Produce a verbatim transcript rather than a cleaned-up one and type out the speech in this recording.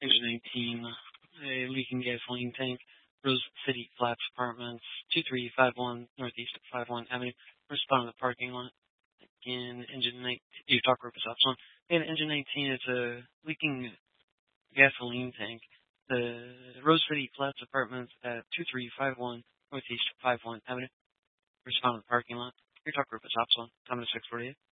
Engine eighteen, a leaking gasoline tank, Rose City Flats Apartments, two three five one Northeast five one Avenue. Respond to the parking lot. Again, engine nineteen, your talk group is optional. And engine nineteen is a leaking gasoline tank. The Rose City Flats Apartments at two three five one Northeast five one Avenue. Respond to the parking lot. Your talk group is optional. Time is six forty-eight.